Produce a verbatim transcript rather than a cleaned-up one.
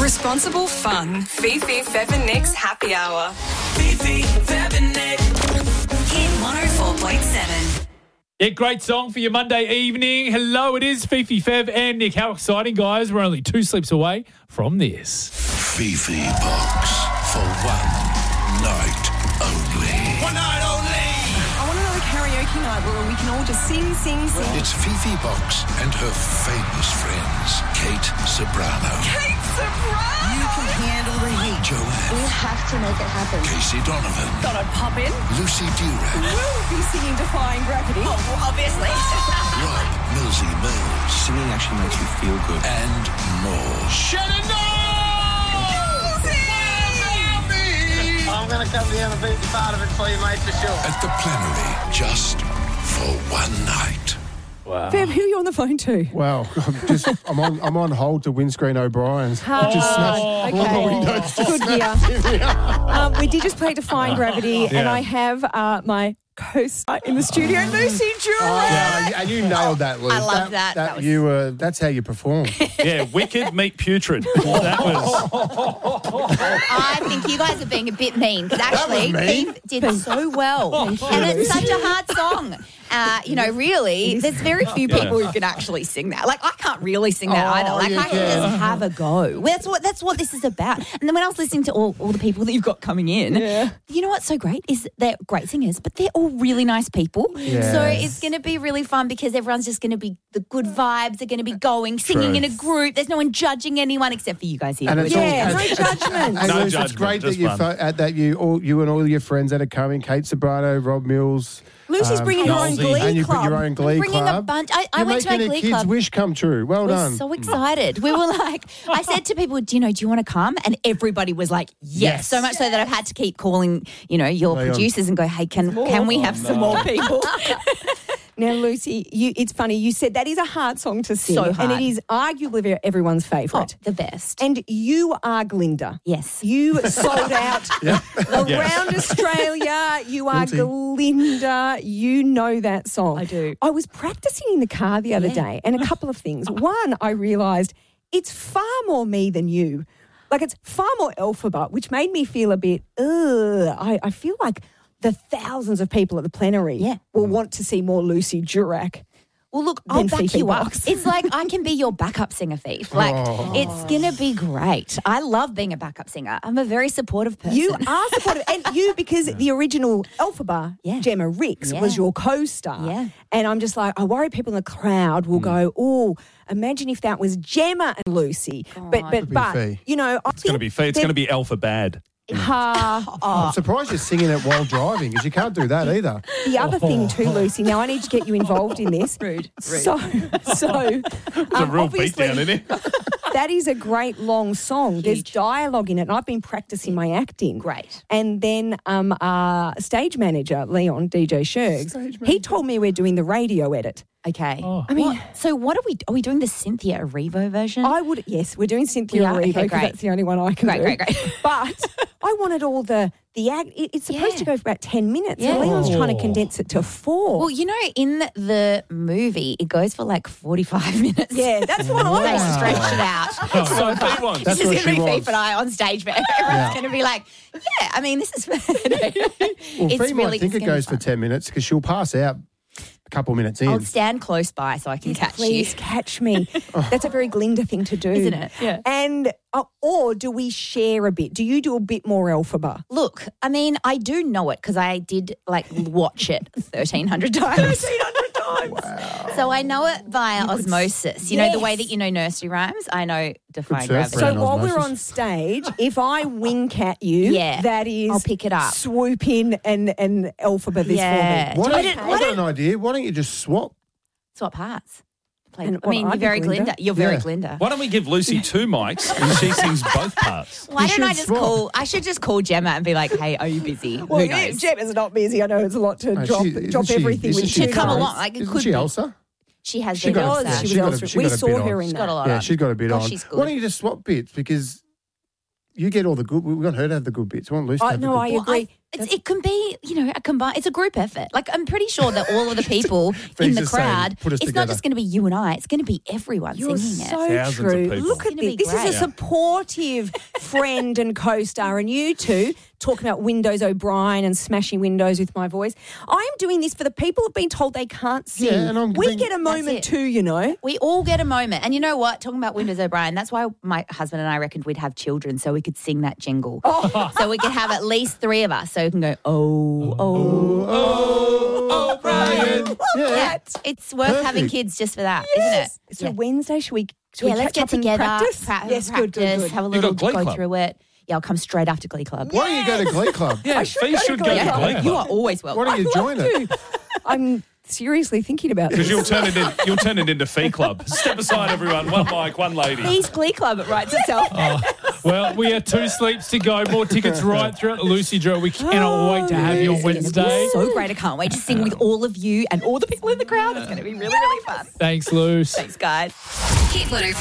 Responsible fun. Fifi, Fev and Nick's Happy Hour. Fifi, Fev and Nick. Hit one oh four point seven. Yeah, great song for your Monday evening. Hello, it is Fifi, Fev and Nick. How exciting, guys. We're only two sleeps away from this. Fifi Box for one night only. One night only. I want another karaoke night where we can all just sing, sing, sing. It's Fifi Box and her famous friends, Kate Sobrano, Kate Sobrano! You can handle the heat. Joanne, We have to make it happen. Casey Donovan, Thought I'd pop in. Lucy Durack, We'll be singing Defying Gravity. Oh, well, obviously. Rob Millsy Mills, Singing actually makes you feel good. and more. Shannon, no! I'm going to come down and be part of it for you, mate, for sure. At the plenary, just for one night. Wow. Fev, who are you on the phone to? Well, I'm just I'm on I'm on hold to Windscreen O'Brien's. Ah, just smashed okay. all my windows. Just Good gear. um, we did just play Defying Gravity, and Yeah. I have uh, my co-star in the studio, Lucy Durack. Yeah, and you nailed that, Liz. I love that. That was- you uh, that's how you perform. Yeah, wicked meet putrid. That was. I think you guys are being a bit mean because actually was mean. Thief did so well. And it's such a hard song. Uh, you know, really, there's very few people who can actually sing that. Like, I can't really sing that Oh, either. Like, you I can can. just have a go. Well, that's what that's what this is about. And then when I was listening to all, all the people that you've got coming in, Yeah. you know what's so great is they're great singers, but they're all really nice people. Yes. So it's going to be really fun because everyone's just going to be, the good vibes are going to be going, singing in a group. There's no one judging anyone except for you guys here. And who it's are all- Yeah, judging. no judgment. And No Liz, it's judgment, great that just you fun. fo- uh, that you all you and all your friends that are coming, Kate Sobrano, Rob Mills. Lucy's um, bringing her own Nosy. Glee and you've got club. your own Glee Bringing a club. bunch. I, I You're went to my making a Glee kid's club. wish come true. Well We're done. so excited. We were like, I said to people, do you know, do you want to come? And everybody was like, yes. Yes. So much so that I've had to keep calling, you know, your Leon. producers and go, hey, can can we have some more people? Now, Lucy, you, it's funny. You said that is a hard song to sing. So And hard. it is arguably everyone's Oh, favourite. the best. And you are Glinda. Yes. You sold out around Yes. Australia. You are Guilty. Glinda. You know that song. I do. I was practicing in the car the other Yeah. day, and a couple of things. One, I realised it's far more me than you. Like, it's far more Elphaba, which made me feel a bit, ugh. I, I feel like the thousands of people at the plenary Yeah. will want to see more Lucy Durack. Well, look, I'll Then back Fifi you up. Box. It's like I can be your backup singer, Thief. Like, it's going to be great. I love being a backup singer. I'm a very supportive person. You are supportive. And you, because the original Elphaba, Yeah. Gemma Ricks, Yeah. was your co-star. Yeah. And I'm just like, I worry people in the crowd will go, oh, imagine if that was Gemma and Lucy. But, but, be but Fee. you know, I It's going to be fee. It's going to be alpha bad. Ha. I'm surprised you're singing it while driving because you can't do that either. The other thing too, Lucy, now I need to get you involved in this. Rude. So, so It's a um, real obviously, beatdown, isn't it? that is a great long song. There's Huge. dialogue in it, and I've been practicing my acting. Great. And then um, uh, stage manager, Leon, D J Shergs, he told me we're doing the radio edit. Okay. I mean, What- so what are we? Are we doing the Cynthia Erivo version? I would, yes, we're doing Cynthia We are? Erivo Okay, because great. that's the only one I can Great, do. great, great. But I wanted all the, the act, it- it's supposed Yeah. to go for about ten minutes. Yeah. And Leon's trying to Oh. condense it to four. Well, you know, in the movie, it goes for like forty-five minutes. yeah, that's what I They was. stretch it out. So Pete wants. That's this what is she going to be wants. Thief and I on stage, but everyone's Yeah. going to be like, yeah, I mean, this is... Well, it's Fee really, might think it's it gonna goes be for fun. ten minutes because she'll pass out a couple minutes in. I'll stand close by so I can catch Please you. catch me. That's a very Glinda thing to do. Isn't it? Yeah. And, uh, or do we share a bit? Do you do a bit more Elphaba? Look, I mean, I do know it because I did like watch it thirteen hundred times. thirteen hundred times. So I know it via osmosis. You know, the way Yes. that you know nursery rhymes, I know Defying surf Gravity. So Brand while osmosis. we're on stage, if I wink at you, Yeah. that is I'll pick it up. swoop in and, and Elphaba this Yeah. for me. Why I don't, didn't- I've why got didn't- an idea. Why don't you just swap? Swap parts. Play, And I what, mean, I'd you're be very Glinda? Glinda. You're very Yeah. Glinda. Why don't we give Lucy two mics and she sings both parts? Why You don't I should just swap. call? I should just call Gemma and be like, "Hey, are you busy? Well, Who yeah, knows?" Gemma's not busy. I know it's a lot to No, drop, she- isn't drop she- everything. isn't with she two She'd come guys. along. Like, it Isn't could she be. Elsa? She has She been got- Elsa. yeah, She she got was a- Elsa. she We got a saw bit her on. in She's that. got a lot Yeah, on. she's got a bit Gosh, on. she's Why good. don't you just swap bits because you get all the good. We want her to have the good bits. We want Lucy to I, have the no, good I bits. agree. It's, it can be, you know, a combined. It's a group effort. Like I'm pretty sure that all of the people in Fee's the just saying, crowd, put us it's together. not just going to be you and I. It's going to be everyone You're singing so it. Thousands of true. people. Look at It's gonna this. be This is a great. supportive friend and co-star, and you two talking about Windows O'Brien and smashing windows with my voice. I am doing this for the people who've been told they can't sing. Yeah, and I'm we being- get a moment it. too, you know. We all get a moment. And you know what? Talking about Windows O'Brien, that's why my husband and I reckoned we'd have children so we could sing that jingle. So we could have at least three of us so we can go, oh, oh, Oh, Brian. yeah. It's worth Perfect. having kids just for that, isn't it? So Yeah. Wednesday, should we, should Yeah, we let's catch get up together, and practice? pra- yes, practice, good, good, good. have a You little got Glee go Club. through it. Yeah, I'll come straight after Glee Club. Why don't you go to Glee Club? Yeah, should Fee go to should go Glee to Club. Glee You Club. are always welcome. Why don't you join it? I'm seriously thinking about Because this. you'll turn it in, you'll turn it into Fee Club. Step aside, everyone. One mic, one lady. These Glee Club, it writes itself. Well, we have two sleeps to go. More tickets right throughout the Lucy Drill. We cannot wait to have you on Wednesday. So great. I can't wait to sing with all of you and all the people in the crowd. It's going to be really, really fun. Thanks, Luce. Thanks, guys. Hit one oh four.